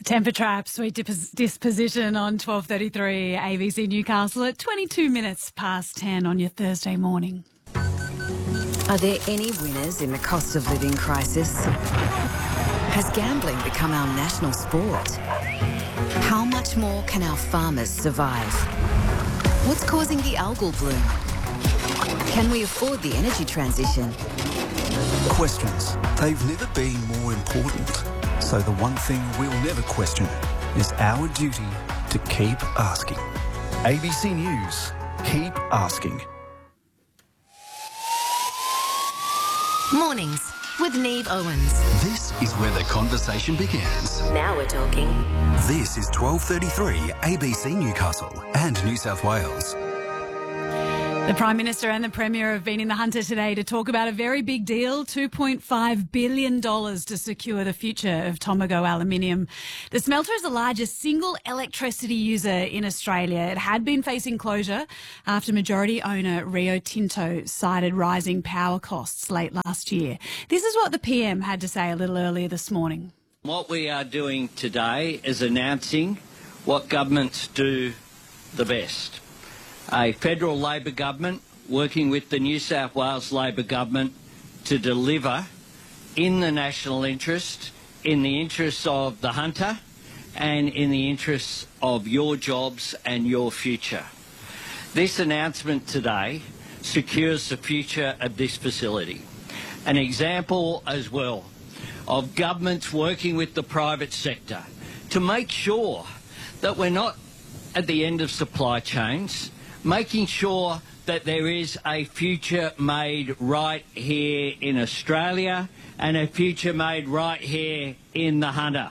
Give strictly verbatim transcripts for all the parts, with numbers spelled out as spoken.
Temper trap, sweet dip- disposition on twelve thirty-three A B C Newcastle at twenty-two minutes past ten on your Thursday morning. Are there any winners in the cost of living crisis? Has gambling become our national sport? How much more can our farmers survive? What's causing the algal bloom? Can we afford the energy transition? Questions. They've never been more important. So the one thing we'll never question is our duty to keep asking. A B C News. Keep asking. Mornings with Neve Owens. This is where the conversation begins. Now we're talking. This is twelve thirty-three A B C Newcastle and New South Wales. The Prime Minister and the Premier have been in the Hunter today to talk about a very big deal, two point five billion dollars to secure the future of Tomago Aluminium. The smelter is the largest single electricity user in Australia. It had been facing closure after majority owner Rio Tinto cited rising power costs late last year. This is what the P M had to say a little earlier this morning. What we are doing today is announcing what governments do the best. A federal Labor government working with the New South Wales Labor government to deliver in the national interest, in the interests of the Hunter and in the interests of your jobs and your future. This announcement today secures the future of this facility. An example as well of governments working with the private sector to make sure that we're not at the end of supply chains, making sure that there is a future made right here in Australia and a future made right here in the Hunter.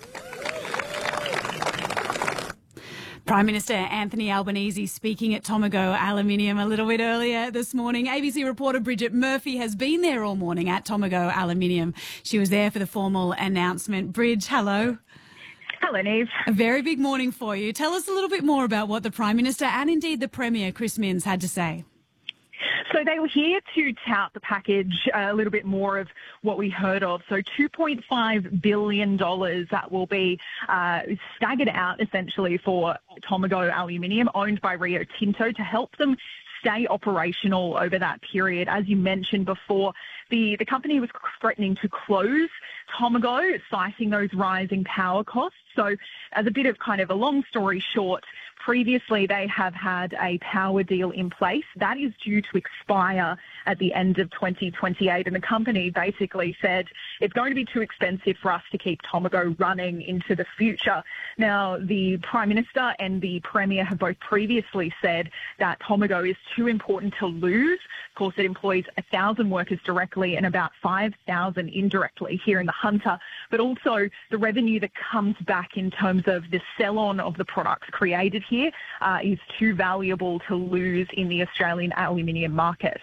Prime Minister Anthony Albanese speaking at Tomago Aluminium a little bit earlier this morning. A B C reporter Bridget Murphy has been there all morning at Tomago Aluminium. She was there for the formal announcement. Bridge, hello. Hello, Neve. A very big morning for you. Tell us a little bit more about what the Prime Minister and indeed the Premier, Chris Minns, had to say. So they were here to tout the package, uh, a little bit more of what we heard of. So two point five billion dollars that will be uh, staggered out essentially for Tomago Aluminium, owned by Rio Tinto, to help them stay operational over that period. As you mentioned before, the, the company was threatening to close Tomago, citing those rising power costs. So as a bit of kind of a long story short, previously they have had a power deal in place that is due to expire at the end of twenty twenty-eight, and the company basically said it's going to be too expensive for us to keep Tomago running into the future. Now, the Prime Minister and the Premier have both previously said that Tomago is too important to lose. Of course, it employs one thousand workers directly and about five thousand indirectly here in the Hunter, but also the revenue that comes back in terms of the sell-on of the products created here uh, is too valuable to lose in the Australian aluminium market.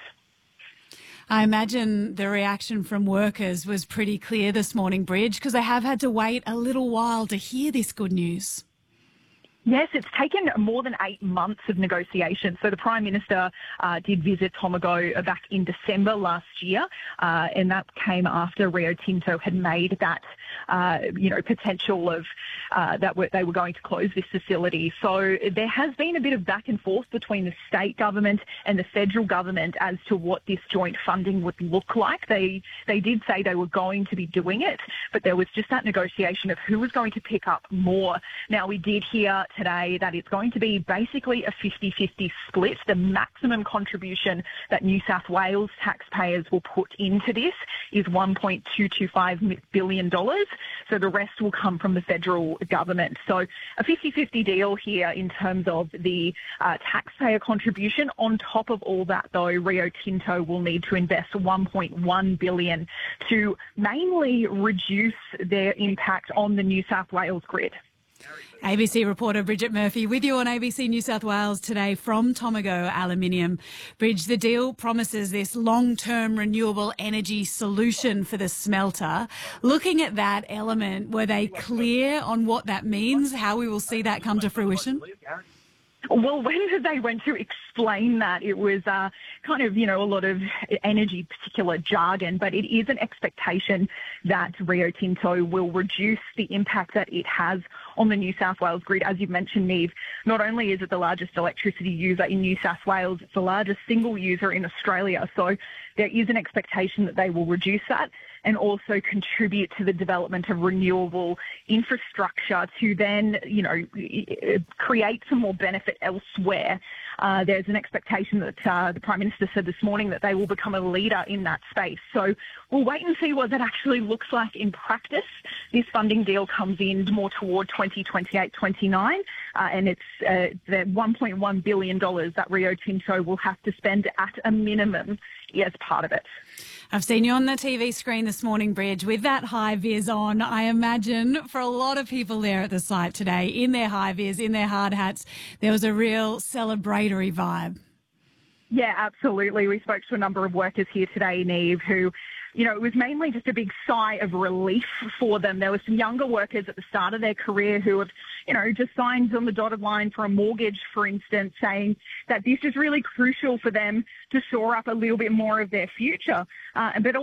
I imagine the reaction from workers was pretty clear this morning, Bridge, because they have had to wait a little while to hear this good news. Yes, it's taken more than eight months of negotiation. So the Prime Minister uh, did visit Tomago back in December last year, uh, and that came after Rio Tinto had made that, uh, you know, potential of uh, that they were going to close this facility. So there has been a bit of back and forth between the state government and the federal government as to what this joint funding would look like. They they did say they were going to be doing it, but there was just that negotiation of who was going to pick up more. Now, we did hear today that it's going to be basically a fifty-fifty split. The maximum contribution that New South Wales taxpayers will put into this is one point two two five billion dollars. So the rest will come from the federal government. So a fifty-fifty deal here in terms of the uh, taxpayer contribution. On top of all that, though, Rio Tinto will need to invest one point one billion dollars to mainly reduce their impact on the New South Wales grid. A B C reporter Bridget Murphy with you on A B C New South Wales today from Tomago Aluminium. Bridge, the deal promises this long-term renewable energy solution for the smelter. Looking at that element, were they clear on what that means, how we will see that come to fruition? Well, when they went to explain that, it was uh, kind of, you know, a lot of energy particular jargon, but it is an expectation that Rio Tinto will reduce the impact that it has on the New South Wales grid. As you've mentioned, Neve, not only is it the largest electricity user in New South Wales, it's the largest single user in Australia. So there is an expectation that they will reduce that and also contribute to the development of renewable infrastructure to then, you know, create some more benefit elsewhere. Uh, there's an expectation that uh, the Prime Minister said this morning that they will become a leader in that space. So we'll wait and see what that actually looks like in practice. This funding deal comes in more toward twenty twenty-eight twenty-nine, uh, and it's uh, the one point one billion dollars that Rio Tinto will have to spend at a minimum as part of it. I've seen you on the T V screen this morning, Bridge, with that high-vis on. I imagine for a lot of people there at the site today, in their high-vis, in their hard hats, there was a real celebratory vibe. Yeah, absolutely. We spoke to a number of workers here today, Neve, who, you know, it was mainly just a big sigh of relief for them. There were some younger workers at the start of their career who have, you know, just signed on the dotted line for a mortgage, for instance, saying that this is really crucial for them to shore up a little bit more of their future. Uh, but